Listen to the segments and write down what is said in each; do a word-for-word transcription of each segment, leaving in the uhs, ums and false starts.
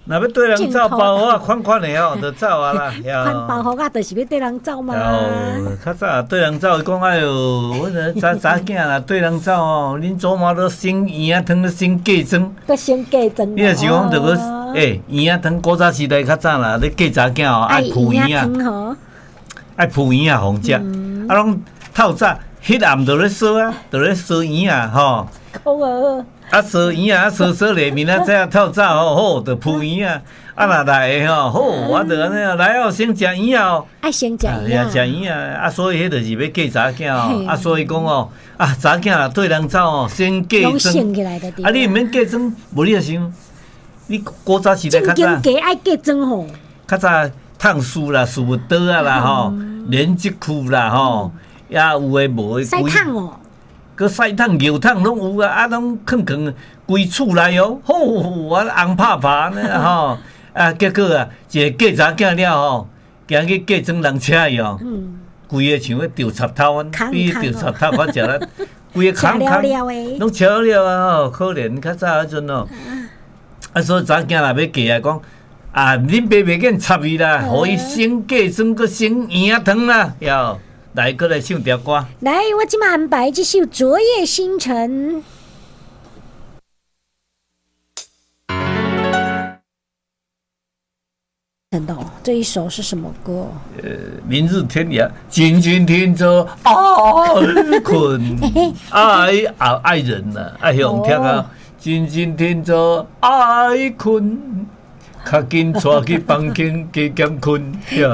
若要对人走包袱啊，款款的哦，就走啊啦。 款包袱啊，就是要对人走嘛。 哦，较早对人走，讲哎哟，我这查查囝啦，对人走哦，恁祖妈都生圆仔汤，都生粿庄， 都生粿庄。 你若是讲着个，诶，圆仔汤古早时代较早啦，你嫁查囝哦，爱铺圆仔，爱铺圆仔互食，啊，拢透早迄暗就咧烧啊，就咧烧圆仔吼。 讲啊。 啊，烧圆啊，烧烧下面啊，这透早吼，好，就铺圆啊。啊，若来的吼，好，我就安尼啊，来哦，先食圆哦。 爱先食圆啊。 食圆啊，啊，所以迄就是要嫁查囝哦。啊，所以讲哦，啊，查囝啦，对人走哦，先嫁妆。啊，你毋免嫁妆，无你就想，你古早时代较早。 正经嫁爱嫁妆吼。 较早烫树啦，树刀啊啦吼，连吉裤啦吼，也有诶无诶。 晒烫哦。 佮晒烫、油烫拢有啊，啊，拢囥囥规厝内哦，吼，我红拍拍呢吼，啊，结果啊，一个嫁查囝了吼，行去嫁妆人车去哦，规个像迄吊插头啊，比吊插头较食啦，规个空空，拢笑了啊吼，可怜较早迄阵哦，啊，所以查囝若要嫁啊，讲啊，恁爸袂瘾插伊啦，互伊先嫁妆，佮先圆仔汤啦，哟。来，过来唱条歌。 来，我今晚安排这首《昨夜星辰》。等等，这一首是什么歌？ 呃，明日天涯，静静听着爱困，爱啊爱人呐，爱向听啊，静静听着爱困，较紧带去房间加减困。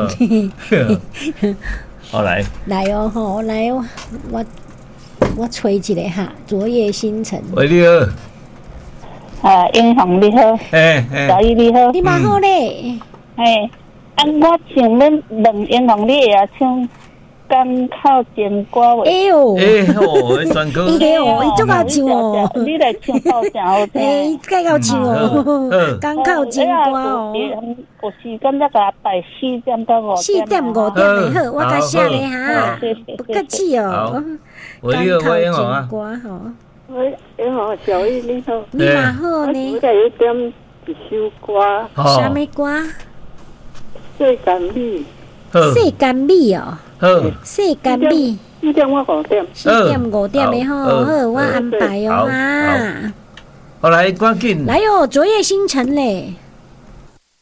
好来， 来哦吼，来哦，我我吹一下哈，昨夜星辰。 喂，你好。 啊，英雄你好。 哎哎。 小姨你好。 你嘛好咧。 哎，啊，我请恁两英雄，你也唱甘靠剪瓜话。 哎呦。 哎哦，迄选歌。 哎呦，伊足够唱哦。 你来唱到真好听。 哎，介够唱哦。甘靠剪瓜哦。 有时间再甲排四点到五点。 四点五点的好，我甲写咧哈，不客气哦。 甘靠剪瓜吼。 喂，你好，小玉你好。 你嘛好呢。 我再有点一首歌。 啥物歌？ 世间美。 世间美哦。 好。 世间美。 四点我五点。 四点五点的好，好，我安排哦哈。 好来，赶紧。 来哟，昨夜星辰嘞。